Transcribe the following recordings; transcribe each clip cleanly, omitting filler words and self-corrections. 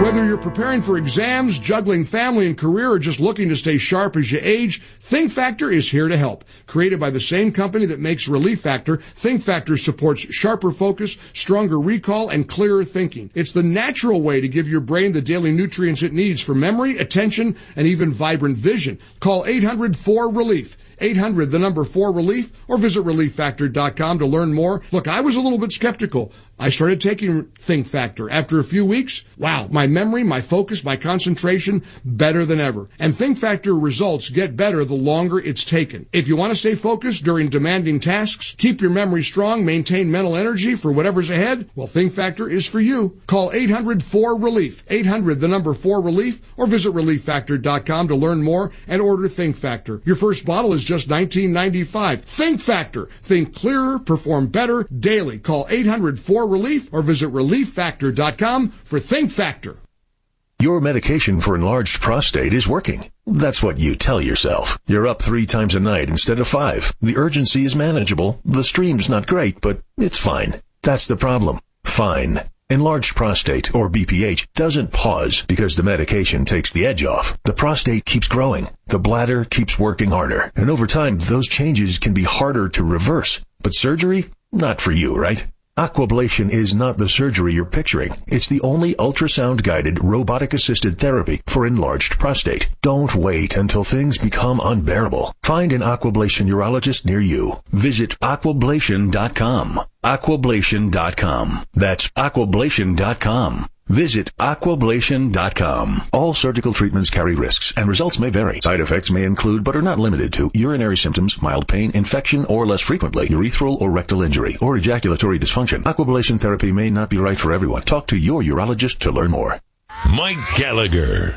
Whether you're preparing for exams, juggling family and career, or just looking to stay sharp as you age, Think Factor is here to help. Created by the same company that makes Relief Factor, Think Factor supports sharper focus, stronger recall, and clearer thinking. It's the natural way to give your brain the daily nutrients it needs for memory, attention, and even vibrant vision. Call 800-4RELIEF. 800, the number 4RELIEF, or visit ReliefFactor.com to learn more. Look, I was a little bit skeptical. I started taking Think Factor. After a few weeks, wow, my memory, my focus, my concentration, better than ever. And Think Factor results get better the longer it's taken. If you want to stay focused during demanding tasks, keep your memory strong, maintain mental energy for whatever's ahead, well, Think Factor is for you. Call 800-4RELIEF. 800, the number 4RELIEF, or visit ReliefFactor.com to learn more and order Think Factor. Your first bottle is just $19.95. Think Factor. Think clearer, perform better daily. Call 800-4RELIEF or visit ReliefFactor.com for Think Factor. Your medication for enlarged prostate is working. That's what you tell yourself. You're up 3 times a night instead of 5. The urgency is manageable. The stream's not great, but it's fine. That's the problem. Fine. Enlarged prostate, or BPH, doesn't pause because the medication takes the edge off. The prostate keeps growing. The bladder keeps working harder. And over time, those changes can be harder to reverse. But surgery? Not for you, right? Aquablation is not the surgery you're picturing. It's the only ultrasound-guided, robotic-assisted therapy for enlarged prostate. Don't wait until things become unbearable. Find an Aquablation urologist near you. Visit Aquablation.com. Aquablation.com. That's Aquablation.com. Visit Aquablation.com. All surgical treatments carry risks, and results may vary. Side effects may include, but are not limited to, urinary symptoms, mild pain, infection, or less frequently, urethral or rectal injury, or ejaculatory dysfunction. Aquablation therapy may not be right for everyone. Talk to your urologist to learn more. Mike Gallagher.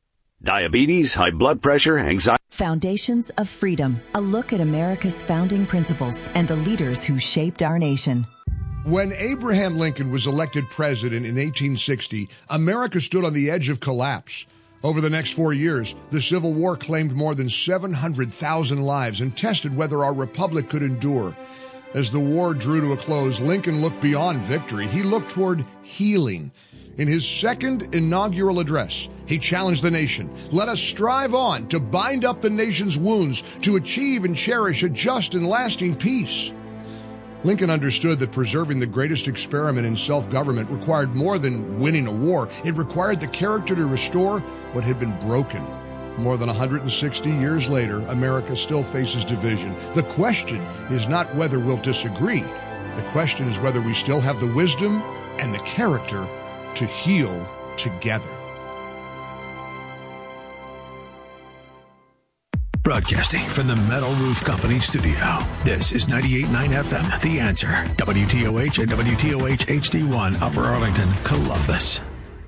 Diabetes, high blood pressure, anxiety. Foundations of Freedom. A look at America's founding principles and the leaders who shaped our nation. When Abraham Lincoln was elected president in 1860, America stood on the edge of collapse. Over the next 4 years, the Civil War claimed more than 700,000 lives and tested whether our republic could endure. As the war drew to a close, Lincoln looked beyond victory. He looked toward healing. In his second inaugural address, he challenged the nation. Let us strive on to bind up the nation's wounds, to achieve and cherish a just and lasting peace. Lincoln understood that preserving the greatest experiment in self-government required more than winning a war. It required the character to restore what had been broken. More than 160 years later, America still faces division. The question is not whether we'll disagree. The question is whether we still have the wisdom and the character to heal together. Broadcasting from the Metal Roof Company studio. This is 98.9 FM, The Answer. WTOH and WTOH HD1, Upper Arlington, Columbus.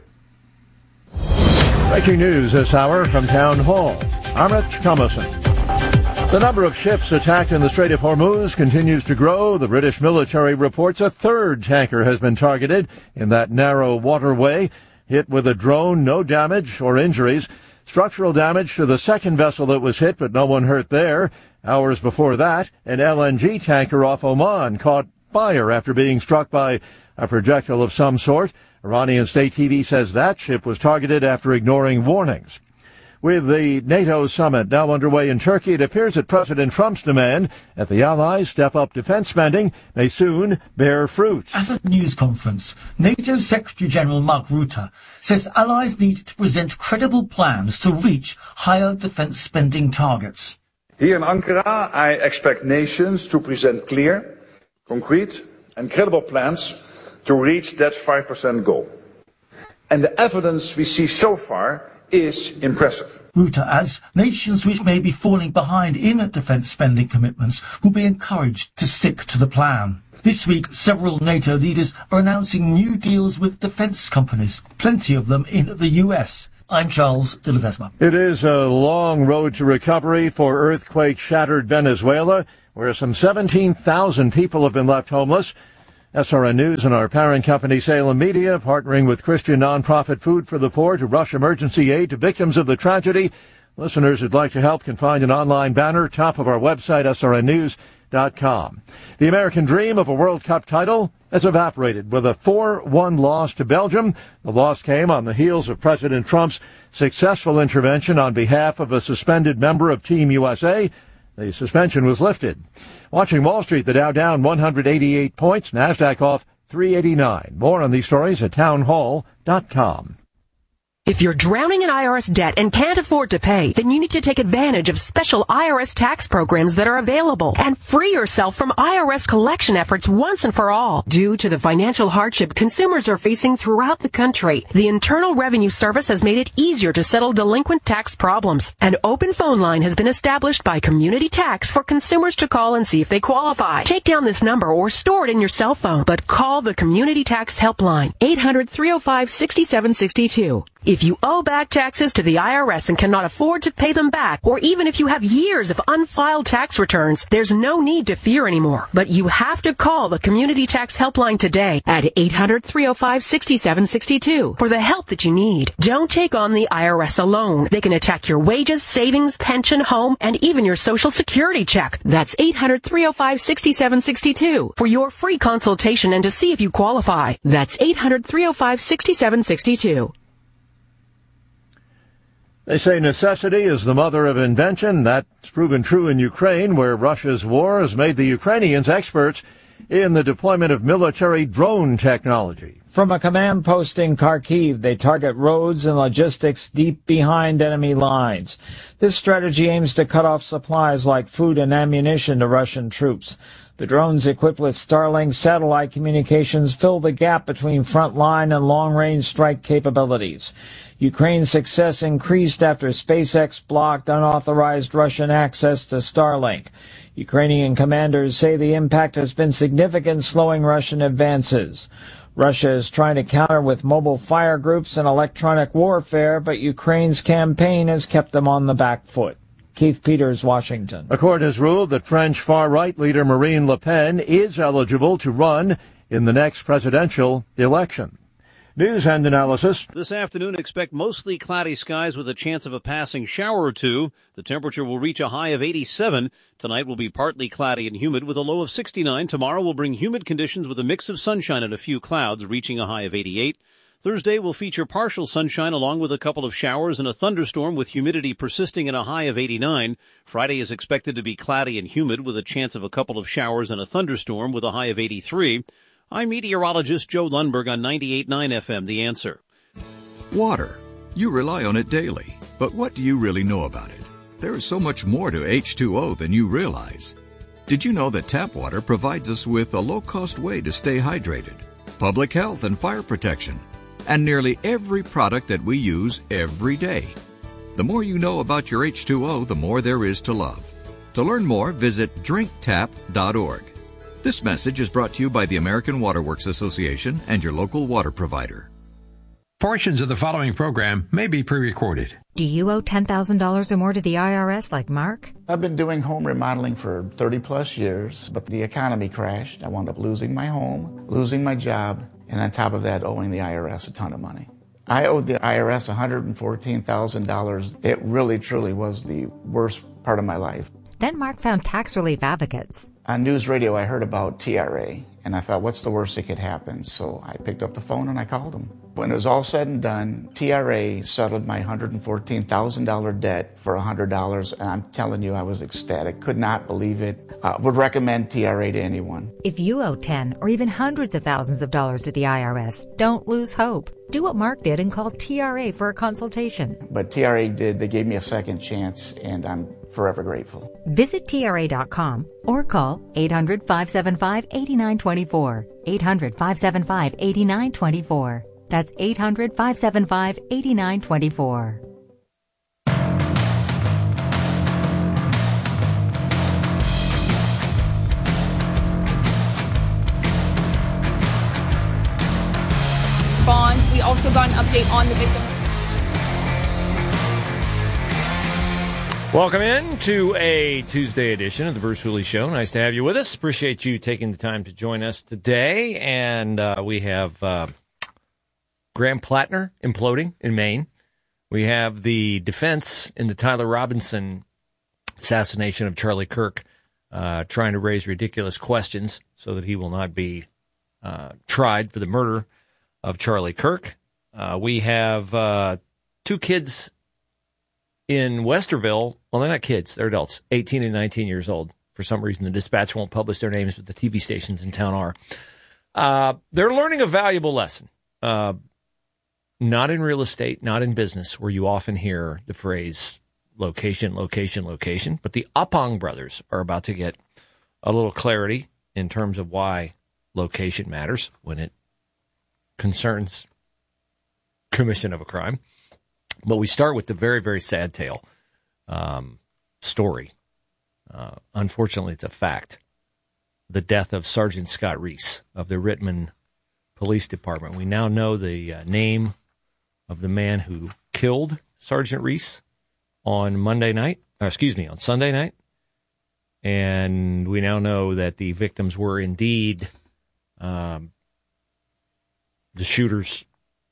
Breaking news this hour from Town Hall. Amit Thomason. The number of ships attacked in the Strait of Hormuz continues to grow. The British military reports a third tanker has been targeted in that narrow waterway. Hit with a drone, no damage or injuries. Structural damage to the second vessel that was hit, but no one hurt there. Hours before that, an LNG tanker off Oman caught fire after being struck by a projectile of some sort. Iranian state TV says that ship was targeted after ignoring warnings. With the NATO summit now underway in Turkey, it appears that President Trump's demand that the Allies step up defense spending may soon bear fruit. At a news conference, NATO Secretary-General Mark Rutte says Allies need to present credible plans to reach higher defense spending targets. Here in Ankara, I expect nations to present clear, concrete and credible plans to reach that 5% goal. And the evidence we see so far is impressive. Rutte adds nations which may be falling behind in defence spending commitments will be encouraged to stick to the plan. This week, several NATO leaders are announcing new deals with defence companies, plenty of them in the US. I'm Charles de Ledesma. It is a long road to recovery for earthquake-shattered Venezuela, where some 17,000 people have been left homeless. SRN News and our parent company Salem Media, partnering with Christian nonprofit Food for the Poor to rush emergency aid to victims of the tragedy. Listeners who'd like to help can find an online banner top of our website, SRN News. TownHall.com. The American dream of a World Cup title has evaporated with a 4-1 loss to Belgium. The loss came on the heels of President Trump's successful intervention on behalf of a suspended member of Team USA. The suspension was lifted. Watching Wall Street, the Dow down 188 points, NASDAQ off 389. More on these stories at townhall.com. If you're drowning in IRS debt and can't afford to pay, then you need to take advantage of special IRS tax programs that are available and free yourself from IRS collection efforts once and for all. Due to the financial hardship consumers are facing throughout the country, the Internal Revenue Service has made it easier to settle delinquent tax problems. An open phone line has been established by Community Tax for consumers to call and see if they qualify. Take down this number or store it in your cell phone, but call the Community Tax Helpline, 800-305-6762. If you owe back taxes to the IRS and cannot afford to pay them back, or even if you have years of unfiled tax returns, there's no need to fear anymore. But you have to call the Community Tax Helpline today at 800-305-6762 for the help that you need. Don't take on the IRS alone. They can attack your wages, savings, pension, home, and even your Social Security check. That's 800-305-6762 for your free consultation and to see if you qualify. That's 800-305-6762. They say necessity is the mother of invention. That's proven true in Ukraine, where Russia's war has made the Ukrainians experts in the deployment of military drone technology. From a command post in Kharkiv, they target roads and logistics deep behind enemy lines. This strategy aims to cut off supplies like food and ammunition to Russian troops. The drones equipped with Starlink satellite communications fill the gap between front-line and long-range strike capabilities. Ukraine's success increased after SpaceX blocked unauthorized Russian access to Starlink. Ukrainian commanders say the impact has been significant, slowing Russian advances. Russia is trying to counter with mobile fire groups and electronic warfare, but Ukraine's campaign has kept them on the back foot. Keith Peters, Washington. A court has ruled that French far-right leader Marine Le Pen is eligible to run in the next presidential election. News and analysis. This afternoon, expect mostly cloudy skies with a chance of a passing shower or two. The temperature will reach a high of 87. Tonight will be partly cloudy and humid with a low of 69. Tomorrow will bring humid conditions with a mix of sunshine and a few clouds, reaching a high of 88. Thursday will feature partial sunshine along with a couple of showers and a thunderstorm with humidity persisting at a high of 89. Friday is expected to be cloudy and humid with a chance of a couple of showers and a thunderstorm with a high of 83. I'm meteorologist Joe Lundberg on 98.9 FM, The Answer. Water. You rely on it daily. But what do you really know about it? There is so much more to H2O than you realize. Did you know that tap water provides us with a low-cost way to stay hydrated, public health and fire protection, and nearly every product that we use every day? The more you know about your H2O, the more there is to love. To learn more, visit drinktap.org. This message is brought to you by the American Water Works Association and your local water provider. Portions of the following program may be pre-recorded. Do you owe $10,000 or more to the IRS like Mark? I've been doing home remodeling for 30 plus years, but the economy crashed. I wound up losing my home, losing my job, and on top of that, owing the IRS a ton of money. I owed the IRS $114,000. It really, truly was the worst part of my life. Then Mark found tax relief advocates. On news radio, I heard about TRA, and I thought, what's the worst that could happen? So I picked up the phone and I called them. When it was all said and done, TRA settled my $114,000 debt for $100, and I'm telling you, I was ecstatic. Could not believe it. Would recommend TRA to anyone. If you owe 10 or even hundreds of thousands of dollars to the IRS, don't lose hope. Do what Mark did and call TRA for a consultation. But TRA did. They gave me a second chance, and I'm forever grateful. Visit TRA.com or call 800-575-8924. 800-575-8924. That's 800-575-8924. Bond. We also got an update on the victim. Welcome in to a Tuesday edition of the Bruce Hooley Show. Nice to have you with us. Appreciate you taking the time to join us today. And we have Graham Plattner imploding in Maine. We have the defense in the Tyler Robinson assassination of Charlie Kirk trying to raise ridiculous questions so that he will not be tried for the murder of Charlie Kirk. We have 2 kids in Westerville. Well, they're not kids. They're adults, 18 and 19 years old. For some reason, the Dispatch won't publish their names, but the TV stations in town are. They're learning a valuable lesson. Not in real estate, not in business, where you often hear the phrase location, location, location. But the Upong brothers are about to get a little clarity in terms of why location matters when it concerns commission of a crime. But we start with the very, very sad tale story. Unfortunately, it's a fact. The death of Sergeant Scott Reese of the Rittman Police Department. We now know the name of the man who killed Sergeant Reese on Sunday night. And we now know that the victims were indeed the shooter's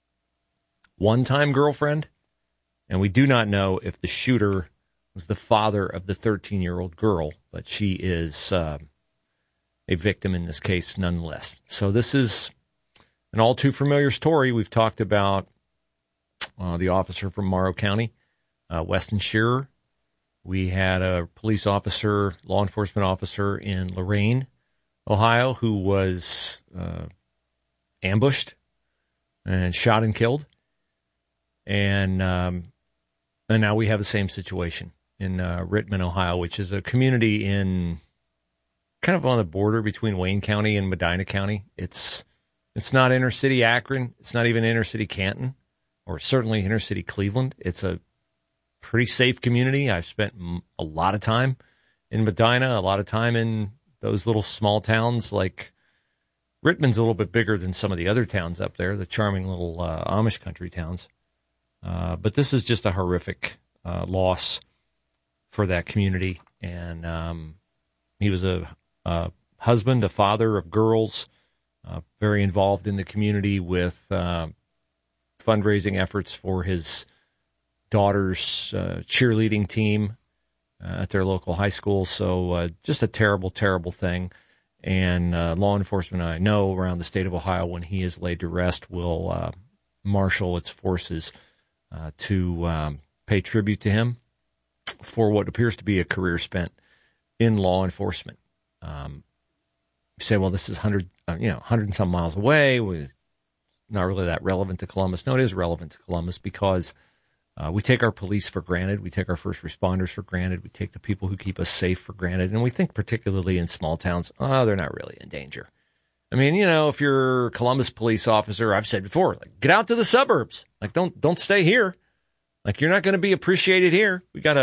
one-time girlfriend. And we do not know if the shooter was the father of the 13-year-old girl, but she is a victim in this case nonetheless. So this is an all too familiar story. We've talked about the officer from Morrow County, Weston Shearer. We had a police officer, law enforcement officer in Lorain, Ohio, who was ambushed and shot and killed. And now we have the same situation in Rittman, Ohio, which is a community in kind of on the border between Wayne County and Medina County. It's not inner city Akron. It's not even inner city Canton, or certainly inner city Cleveland. It's a pretty safe community. I've spent a lot of time in Medina, a lot of time in those little small towns. Like Rittman's a little bit bigger than some of the other towns up there, the charming little Amish country towns. But this is just a horrific loss for that community. And he was a husband, a father of girls, very involved in the community with fundraising efforts for his daughter's cheerleading team at their local high school. So just a terrible, terrible thing. And law enforcement, I know, around the state of Ohio, when he is laid to rest, will marshal its forces to pay tribute to him for what appears to be a career spent in law enforcement. You say, well, this is 100 and some miles away. Was not really that relevant to Columbus. No, it is relevant to Columbus because we take our police for granted. We take our first responders for granted. We take the people who keep us safe for granted. And we think particularly in small towns, they're not really in danger. I mean, if you're a Columbus police officer, I've said before, like, get out to the suburbs. Like, don't stay here. Like, you're not going to be appreciated here. We got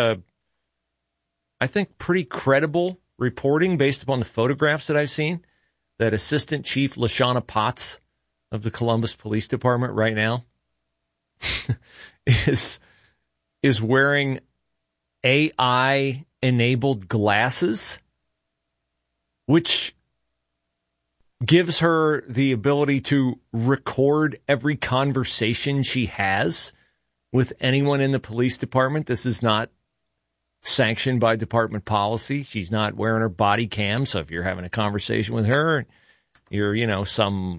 I think, pretty credible reporting based upon the photographs that I've seen that Assistant Chief LaShawna Potts of the Columbus Police Department right now is wearing AI-enabled glasses, which gives her the ability to record every conversation she has with anyone in the police department. This is not sanctioned by department policy. She's not wearing her body cam. So if you're having a conversation with her, you're, some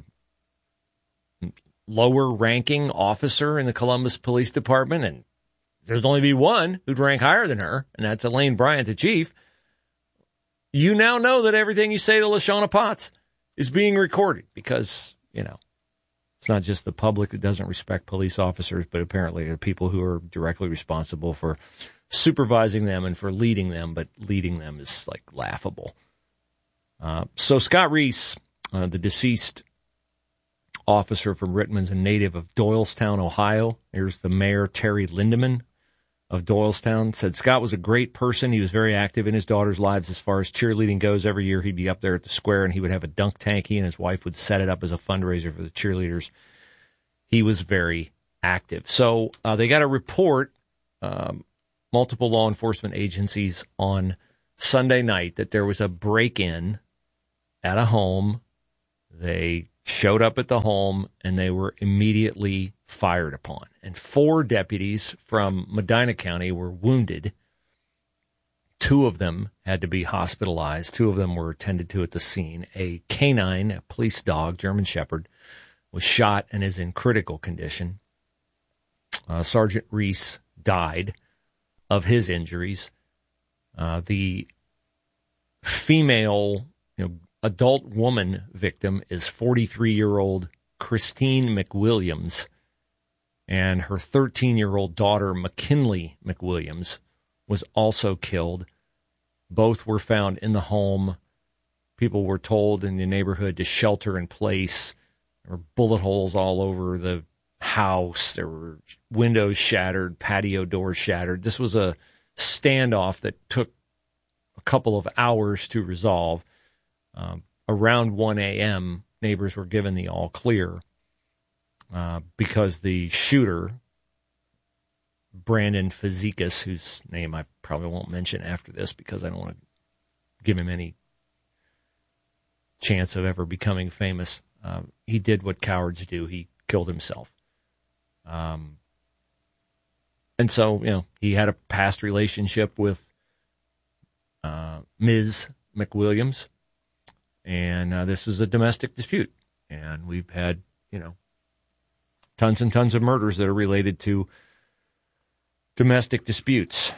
lower ranking officer in the Columbus Police Department, and there's only be one who'd rank higher than her, and that's Elaine Bryant, the chief. You now know that everything you say to LaShawna Potts is being recorded because, it's not just the public that doesn't respect police officers, but apparently the people who are directly responsible for supervising them and for leading them, but leading them is like laughable. So Scott Reese, the deceased officer from Rittman's, a native of Doylestown, Ohio. Here's the mayor, Terry Lindeman of Doylestown, said Scott was a great person. He was very active in his daughter's lives as far as cheerleading goes. Every year he'd be up there at the square and he would have a dunk tank. He and his wife would set it up as a fundraiser for the cheerleaders. He was very active. So they got a report, multiple law enforcement agencies on Sunday night, that there was a break-in at a home. They showed up at the home and they were immediately fired upon. And 4 deputies from Medina County were wounded. 2 of them had to be hospitalized. 2 of them were attended to at the scene. A canine, a police dog, German Shepherd, was shot and is in critical condition. Sergeant Reese died of his injuries. The female, adult woman victim is 43-year-old Christine McWilliams, and her 13-year-old daughter, McKinley McWilliams, was also killed. Both were found in the home. People were told in the neighborhood to shelter in place. There were bullet holes all over the house. There were windows shattered, patio doors shattered. This was a standoff that took a couple of hours to resolve. Around 1 a.m., neighbors were given the all clear because the shooter, Brandon Fazekas, whose name I probably won't mention after this because I don't want to give him any chance of ever becoming famous. He did what cowards do. He killed himself. And so, he had a past relationship with Ms. McWilliams, and this is a domestic dispute. And we've had, tons and tons of murders that are related to domestic disputes.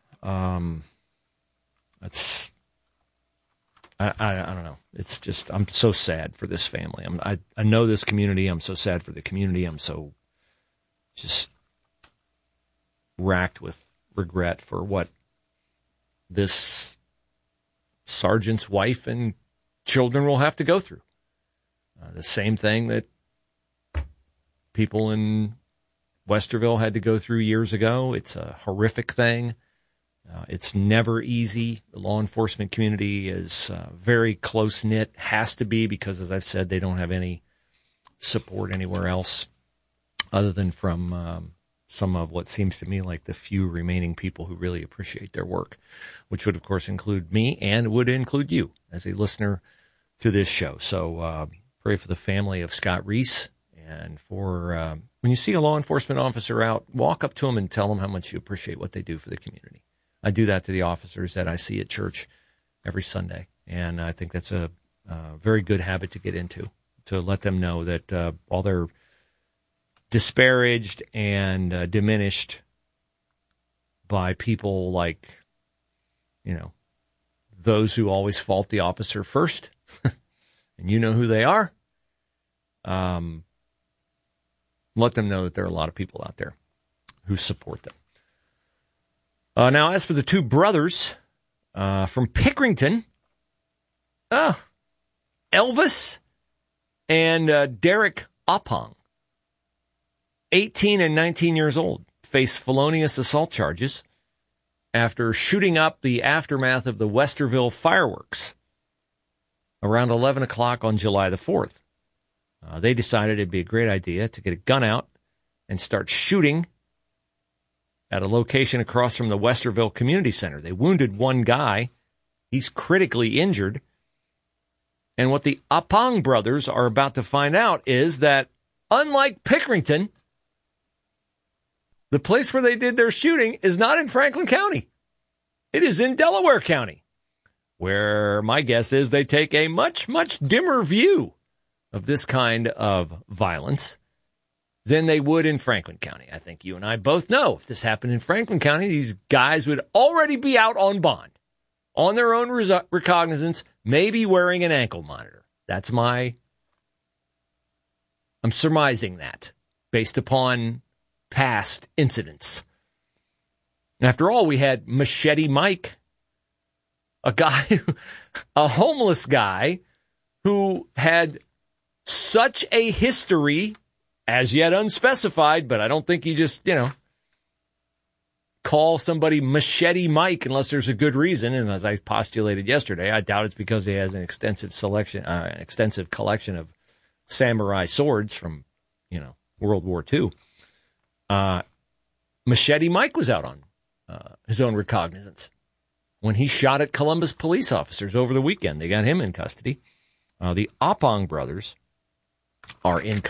That's, I don't know. It's just, I'm so sad for this family. I know this community. I'm so sad for the community. I'm so just racked with regret for what this sergeant's wife and children will have to go through. The same thing that people in Westerville had to go through years ago. It's a horrific thing. It's never easy. The law enforcement community is very close-knit, has to be, because, as I've said, they don't have any support anywhere else other than from some of what seems to me like the few remaining people who really appreciate their work, which would, of course, include me and would include you as a listener to this show. So pray for the family of Scott Reese, and for when you see a law enforcement officer out, walk up to them and tell them how much you appreciate what they do for the community. I do that to the officers that I see at church every Sunday, and I think that's a very good habit to get into, to let them know that while they're disparaged and diminished by people like, those who always fault the officer first, and you know who they are, let them know that there are a lot of people out there who support them. Now, as for the 2 brothers from Pickerington, Elvis and Derek Oppong, 18 and 19 years old, face felonious assault charges after shooting up the aftermath of the Westerville fireworks around 11 o'clock on July the 4th. They decided it'd be a great idea to get a gun out and start shooting at a location across from the Westerville Community Center. They wounded one guy. He's critically injured. And what the Oppong brothers are about to find out is that, unlike Pickerington, the place where they did their shooting is not in Franklin County. It is in Delaware County, where my guess is they take a much, much dimmer view of this kind of violence than they would in Franklin County. I think you and I both know if this happened in Franklin County, these guys would already be out on bond, on their own recognizance, maybe wearing an ankle monitor. I'm surmising that based upon past incidents. After all, we had Machete Mike, a homeless guy who had such a history, as yet unspecified, but I don't think you just, call somebody Machete Mike unless there's a good reason. And as I postulated yesterday, I doubt it's because he has an extensive collection of samurai swords from, World War II. Machete Mike was out on his own recognizance when he shot at Columbus police officers over the weekend. They got him in custody. The Oppong brothers are in